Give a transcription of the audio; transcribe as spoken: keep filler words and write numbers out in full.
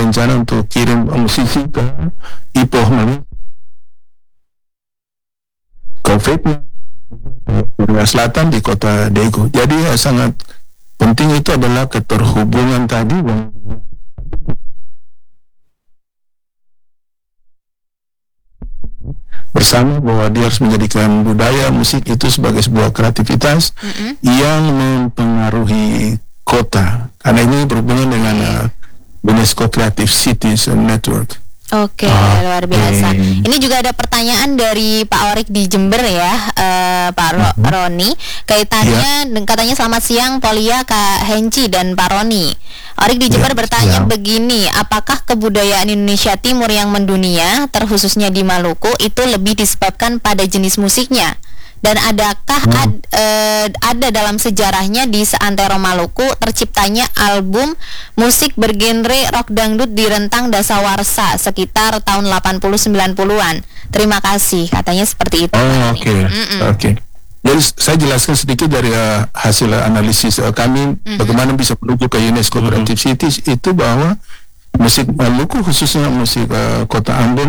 berencana untuk kirim musisi ke Ipoh Malaysia, ke Vietnam, Korea Selatan di kota Daegu. Jadi ya, sangat penting itu adalah keterhubungan tadi bersama, bahwa dia harus menjadikan budaya musik itu sebagai sebuah kreativitas mm-hmm. yang mempengaruhi kota, karena ini berhubungan dengan uh, UNESCO Creative Cities Network. Oke, okay, luar biasa. Ini juga ada pertanyaan dari Pak Orik di Jember ya, uh, Pak Ro- uh-huh. Roni. Kaitannya, yeah. katanya selamat siang Polia, Kak Henci dan Pak Roni. Orik di Jember yeah. bertanya yeah. begini, apakah kebudayaan Indonesia Timur yang mendunia, terkhususnya di Maluku, itu lebih disebabkan pada jenis musiknya? Dan adakah hmm. ad, uh, ada dalam sejarahnya di seantero Maluku terciptanya album musik bergenre rock dangdut di rentang dasawarsa sekitar tahun delapan puluh sembilan puluhan? Terima kasih, katanya seperti itu. Oh, oke. Okay. Oke. Okay. Jadi saya jelaskan sedikit dari uh, hasil analisis uh, kami mm-hmm. bagaimana bisa menuju ke UNESCO mm-hmm. Creative Cities itu, bahwa musik Maluku, khususnya musik uh, Kota Ambon